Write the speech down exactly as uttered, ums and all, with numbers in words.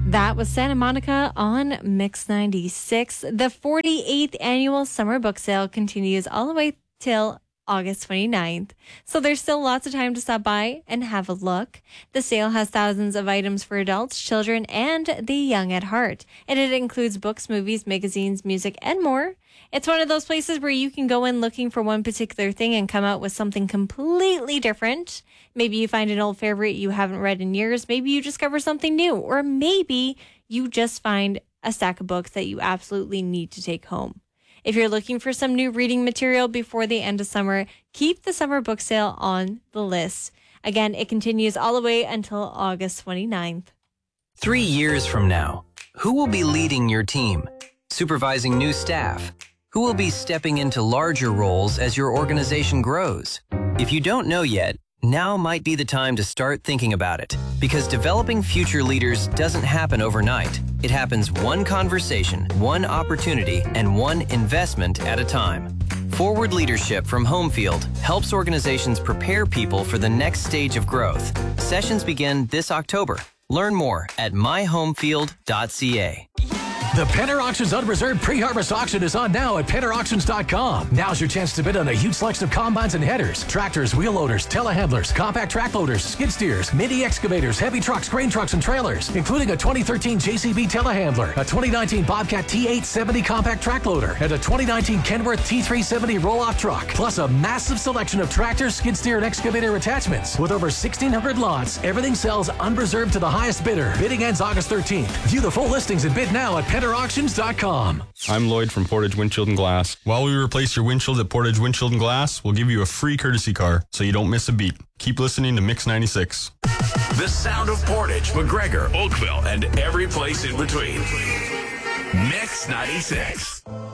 That was Santa Monica on Mix ninety-six. The forty-eighth annual summer book sale continues all the way till August twenty-ninth. So there's still lots of time to stop by and have a look. The sale has thousands of items for adults, children, and the young at heart. And it includes books, movies, magazines, music, and more. It's one of those places where you can go in looking for one particular thing and come out with something completely different. Maybe you find an old favorite you haven't read in years. Maybe you discover something new. Or maybe you just find a stack of books that you absolutely need to take home. If you're looking for some new reading material before the end of summer, keep the summer book sale on the list. Again, it continues all the way until August twenty-ninth. Three years from now, who will be leading your team, supervising new staff? Who will be stepping into larger roles as your organization grows? If you don't know yet, now might be the time to start thinking about it, because developing future leaders doesn't happen overnight. It happens one conversation, one opportunity, and one investment at a time. Forward Leadership from Homefield helps organizations prepare people for the next stage of growth. Sessions begin this October. Learn more at my homefield dot c a. The Penner Auctions Unreserved Pre-Harvest Auction is on now at penner auctions dot com. Now's your chance to bid on a huge selection of combines and headers, tractors, wheel loaders, telehandlers, compact track loaders, skid steers, mini excavators, heavy trucks, grain trucks, and trailers, including a twenty thirteen J C B telehandler, a twenty nineteen Bobcat T eight seventy compact track loader, and a twenty nineteen Kenworth T three seventy roll-off truck, plus a massive selection of tractors, skid steer, and excavator attachments. With over sixteen hundred lots, everything sells unreserved to the highest bidder. Bidding ends August thirteenth. View the full listings and bid now at penner auctions dot com. I'm Lloyd from Portage Windshield and Glass. While we replace your windshield at Portage Windshield and Glass, we'll give you a free courtesy car so you don't miss a beat. Keep listening to Mix ninety-six. The sound of Portage, McGregor, Oakville, and every place in between. Mix ninety-six.